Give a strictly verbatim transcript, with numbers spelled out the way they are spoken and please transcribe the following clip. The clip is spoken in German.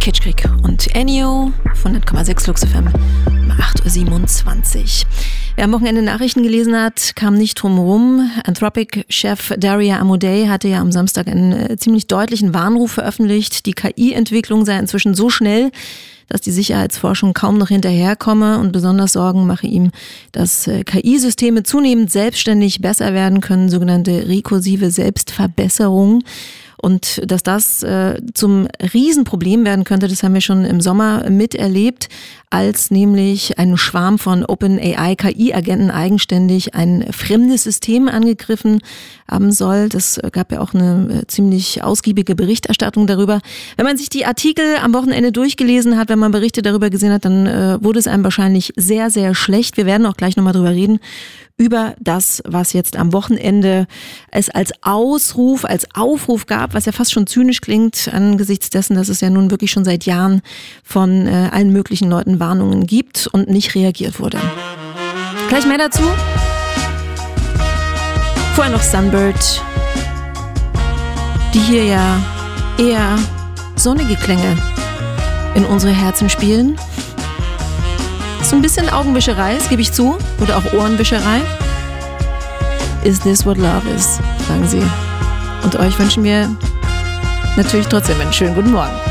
Kitschkrieg und Ennio von hundert Komma sechs Lux F M um acht Uhr siebenundzwanzig. Wer am Wochenende Nachrichten gelesen hat, kam nicht drum rum. Anthropic-Chef Daria Amodei hatte ja am Samstag einen äh, ziemlich deutlichen Warnruf veröffentlicht. Die K I-Entwicklung sei inzwischen so schnell, dass die Sicherheitsforschung kaum noch hinterherkomme, und besonders Sorgen mache ihm, dass äh, K I-Systeme zunehmend selbstständig besser werden können, sogenannte rekursive Selbstverbesserung. Und dass das äh, zum Riesenproblem werden könnte, das haben wir schon im Sommer miterlebt, als nämlich ein Schwarm von OpenAI K I-Agenten eigenständig ein fremdes System angegriffen haben soll. Das gab ja auch eine äh, ziemlich ausgiebige Berichterstattung darüber. Wenn man sich die Artikel am Wochenende durchgelesen hat, wenn man Berichte darüber gesehen hat, dann äh, wurde es einem wahrscheinlich sehr, sehr schlecht. Wir werden auch gleich nochmal drüber reden, über das, was jetzt am Wochenende es als Ausruf, als Aufruf gab, was ja fast schon zynisch klingt, angesichts dessen, dass es ja nun wirklich schon seit Jahren von äh, allen möglichen Leuten Warnungen gibt und nicht reagiert wurde. Gleich mehr dazu. Vorher noch Sunbird, die hier ja eher sonnige Klänge in unsere Herzen spielen. So ein bisschen Augenwischerei, das gebe ich zu, oder auch Ohrenwischerei. Is this what love is? Fragen sie. Und euch wünschen wir natürlich trotzdem einen schönen guten Morgen.